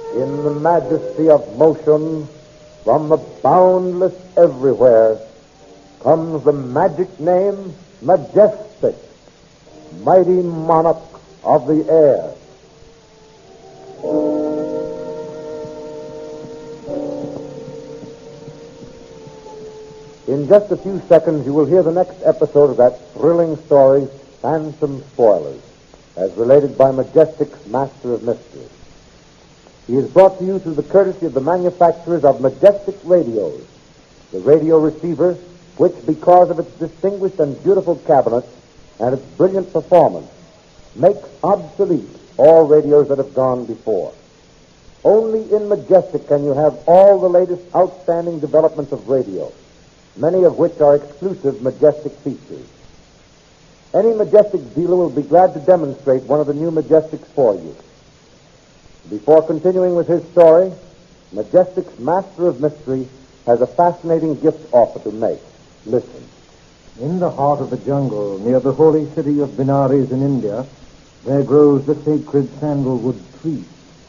In the majesty of motion, from the boundless everywhere, comes the magic name Majestic, mighty monarch of the air. In just a few seconds, you will hear the next episode of that thrilling story, Phantom Spoilers, as related by Majestic's Master of Mystery. He is brought to you through the courtesy of the manufacturers of Majestic Radios, the radio receiver which, because of its distinguished and beautiful cabinet and its brilliant performance, makes obsolete all radios that have gone before. Only in Majestic can you have all the latest outstanding developments of radio, many of which are exclusive Majestic features. Any Majestic dealer will be glad to demonstrate one of the new Majestics for you. Before continuing with his story, Majestic's Master of Mystery has a fascinating gift offer to make. Listen. In the heart of the jungle, near the holy city of Benares in India, there grows the sacred sandalwood tree.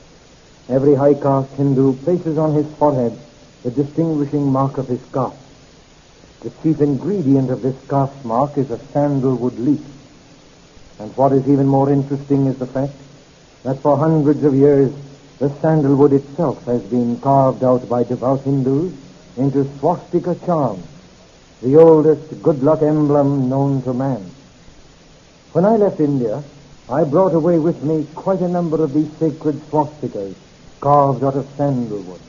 Every high-caste Hindu places on his forehead the distinguishing mark of his caste. The chief ingredient of this caste mark is a sandalwood leaf. And what is even more interesting is the fact that for hundreds of years the sandalwood itself has been carved out by devout Hindus into swastika charms, the oldest good luck emblem known to man. When I left India, I brought away with me quite a number of these sacred swastikas carved out of sandalwood.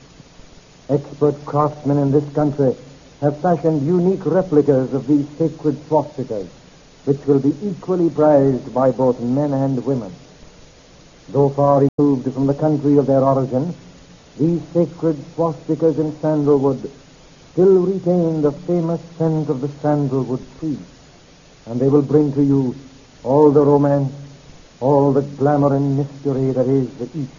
Expert craftsmen in this country have fashioned unique replicas of these sacred swastikas, which will be equally prized by both men and women. Though far removed from the country of their origin, these sacred swastikas in sandalwood still retain the famous scent of the sandalwood tree, and they will bring to you all the romance, all the glamour and mystery that is the East.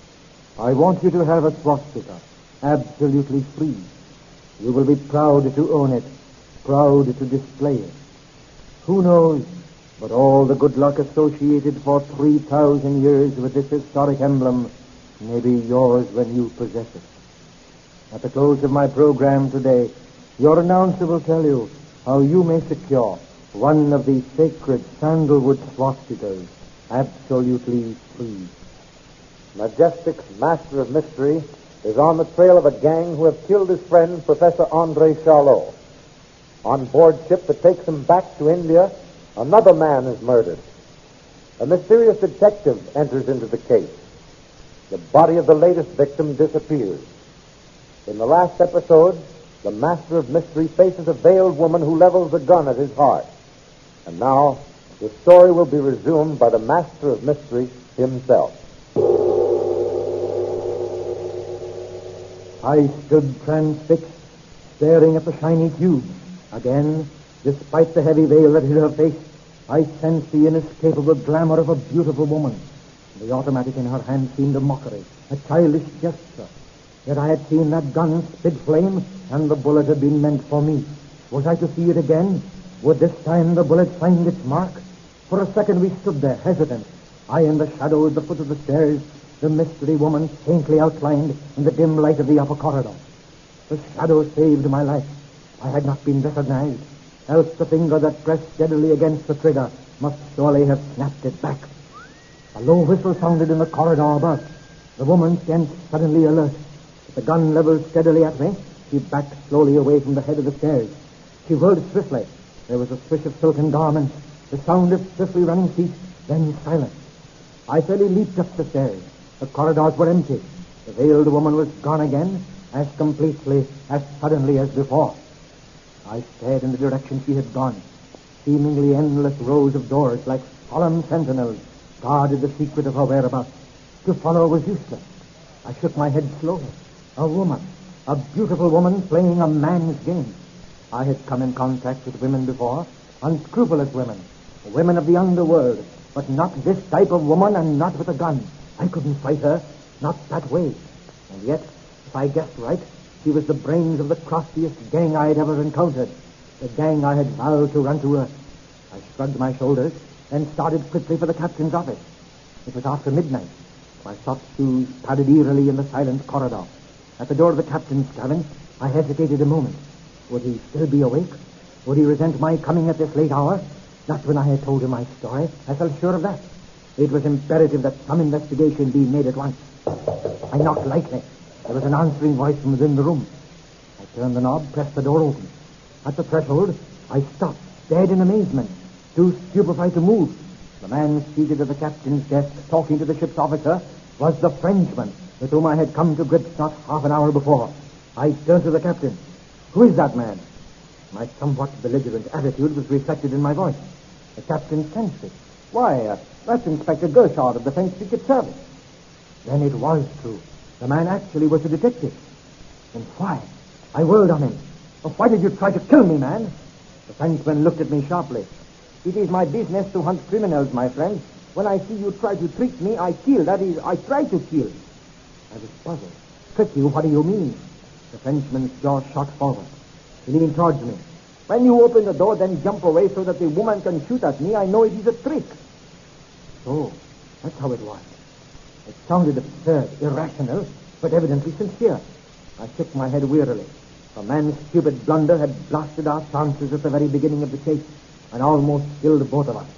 I want you to have a swastika, absolutely free. You will be proud to own it, proud to display it. Who knows, but all the good luck associated for 3,000 years with this historic emblem may be yours when you possess it. At the close of my program today, your announcer will tell you how you may secure one of these sacred sandalwood swastikas absolutely free. Majestic's Master of Mystery is on the trail of a gang who have killed his friend, Professor Andre Charlot. On board ship that takes him back to India, another man is murdered. A mysterious detective enters into the case. The body of the latest victim disappears. In the last episode, the Master of Mystery faces a veiled woman who levels a gun at his heart. And now, the story will be resumed by the Master of Mystery himself. I stood transfixed, staring at the shiny tube. Again, despite the heavy veil that hid her face, I sensed the inescapable glamour of a beautiful woman. The automatic in her hand seemed a mockery, a childish gesture. Yet I had seen that gun spit flame, and the bullet had been meant for me. Was I to see it again? Would this time the bullet find its mark? For a second we stood there, hesitant. I in the shadow at the foot of the stairs, the mystery woman faintly outlined in the dim light of the upper corridor. The shadow saved my life. I had not been recognized, else the finger that pressed steadily against the trigger must surely have snapped it back. A low whistle sounded in the corridor above. The woman stands suddenly alert. With the gun leveled steadily at me, she backed slowly away from the head of the stairs. She whirled swiftly. There was a swish of silken garments, the sound of swiftly running feet, then silence. I fairly leaped up the stairs. The corridors were empty. The veiled woman was gone again, as completely, as suddenly as before. I stared in the direction she had gone. Seemingly endless rows of doors, like solemn sentinels, guarded the secret of her whereabouts. To follow was useless. I shook my head slowly. A woman, a beautiful woman playing a man's game. I had come in contact with women before, unscrupulous women of the underworld, but not this type of woman and not with a gun. I couldn't fight her, not that way. And yet, if I guessed right, she was the brains of the craftiest gang I had ever encountered, the gang I had vowed to run to earth. I shrugged my shoulders and started quickly for the captain's office. It was after midnight. My soft shoes padded eerily in the silent corridor. At the door of the captain's cabin, I hesitated a moment. Would he still be awake? Would he resent my coming at this late hour? Not when I had told him my story. I felt sure of that. It was imperative that some investigation be made at once. I knocked lightly. There was an answering voice from within the room. I turned the knob, pressed the door open. At the threshold, I stopped, dead in amazement, too stupefied to move. The man seated at the captain's desk, talking to the ship's officer, was the Frenchman with whom I had come to grips not half an hour before. I turned to the captain. Who is that man? My somewhat belligerent attitude was reflected in my voice. The captain sensed it. Why, that's Inspector Gershard of the French Secret Service. Then it was true. The man actually was a detective. And why? I whirled on him. Oh, why did you try to kill me, man? The Frenchman looked at me sharply. It is my business to hunt criminals, my friend. When I see you try to trick me, I kill. That is, I try to kill. I was puzzled. Trick you? What do you mean? The Frenchman's jaw shot forward. He leaned towards me. When you open the door, then jump away so that the woman can shoot at me, I know it is a trick. So, that's how it was. It sounded absurd, irrational, but evidently sincere. I shook my head wearily. A man's stupid blunder had blasted our chances at the very beginning of the chase and almost killed both of us.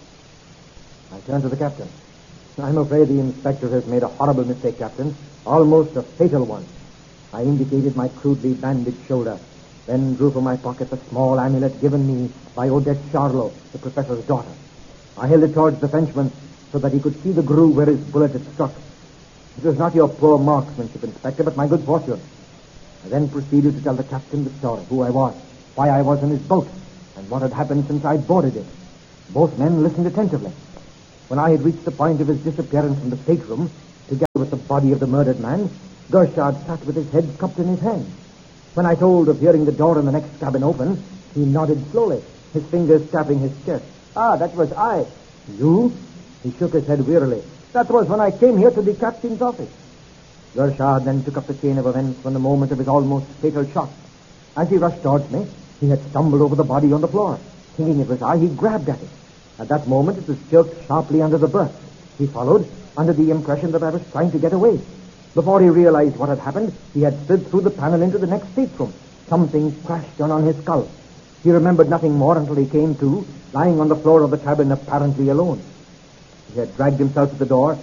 I turned to the captain. I'm afraid the inspector has made a horrible mistake, Captain. Almost a fatal one. I indicated my crudely bandaged shoulder, then drew from my pocket the small amulet given me by Odette Charlot, the professor's daughter. I held it towards the Frenchman so that he could see the groove where his bullet had struck. It was not your poor marksmanship, Inspector, but my good fortune. I then proceeded to tell the captain the story, who I was, why I was in his boat, and what had happened since I boarded it. Both men listened attentively. When I had reached the point of his disappearance from the stateroom, together with the body of the murdered man, Gershard sat with his head cupped in his hand. When I told of hearing the door in the next cabin open, he nodded slowly, his fingers tapping his chest. Ah, that was I. You? He shook his head wearily. That was when I came here to the captain's office. Gershard then took up the chain of events from the moment of his almost fatal shot. As he rushed towards me, he had stumbled over the body on the floor. Thinking it was I, he grabbed at it. At that moment, it was jerked sharply under the berth. He followed, under the impression that I was trying to get away. Before he realized what had happened, he had slid through the panel into the next stateroom. Something crashed down on his skull. He remembered nothing more until he came to, lying on the floor of the cabin apparently alone. He had dragged himself to the door